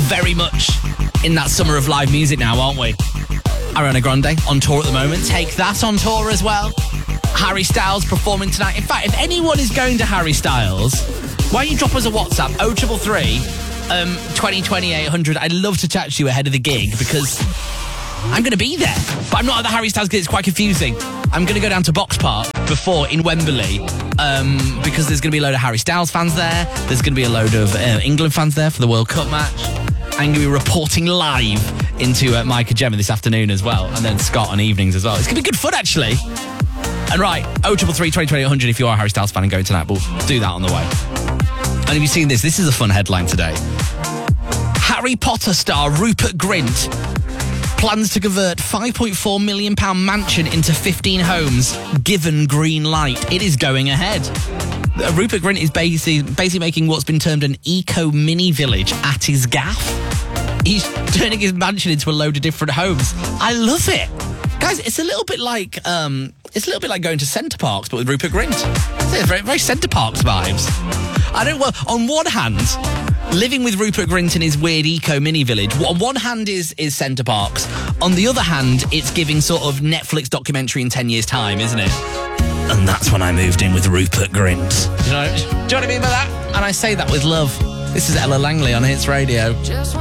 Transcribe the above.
very much in that summer of live music now, aren't we? Ariana Grande on tour at the moment. Take That on tour as well. Harry Styles performing tonight. In fact, if anyone is going to Harry Styles, why don't you drop us a WhatsApp, 0333 2020 800. I'd love to chat to you ahead of the gig because I'm going to be there. But I'm not at the Harry Styles gig. It's quite confusing. I'm going to go down to Box Park before in Wembley because there's going to be a load of Harry Styles fans there. There's going to be a load of England fans there for the World Cup match. I'm going to be reporting live into Mike and Gemma this afternoon as well. And then Scott on evenings as well. It's going to be good fun, actually. And right, 0333 2020 800 if you are a Harry Styles fan and going tonight. We'll do that on the way. And have you seen this? This is a fun headline today. Harry Potter star Rupert Grint plans to convert £5.4 million mansion into 15 homes, given green light. It is going ahead. Rupert Grint is basically making what's been termed an eco-mini village at his gaff. He's turning his mansion into a load of different homes. I love it. Guys, it's a little bit like going to Centre Parks, but with Rupert Grint. It's very, very Centre Parks vibes. On one hand, living with Rupert Grint in his weird eco-mini village, on one hand is Centre Parks. On the other hand, it's giving sort of Netflix documentary in 10 years' time, isn't it? And that's when I moved in with Rupert Grint. Do you know what I mean by that? And I say that with love. This is Ella Langley on Hits Radio.